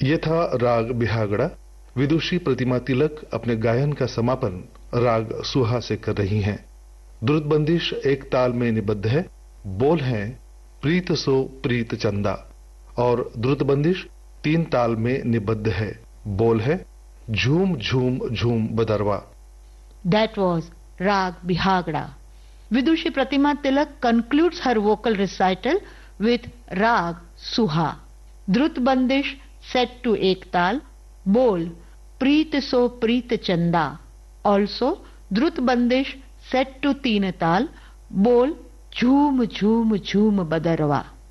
ये था राग बिहागड़ा। विदुषी प्रतिमा तिलक अपने गायन का समापन राग सुहा से कर रही हैं। द्रुत बंदिश एक ताल में निबद्ध है। बोल हैं प्रीत सो प्रीत चंदा और द्रुत बंदिश 3 ताल में निबद्ध है। बोल है झूम झूम झूम बदरवा। That was Rag Bihagda. Vidushi Pratima Tilak concludes her vocal recital with Rag Suha. Drut Bandish set to ek tal, Bol Preet So Preet Chanda. Also Drut Bandish set to teen tal, Bol Jhoom Jhoom Jhoom Badarwa.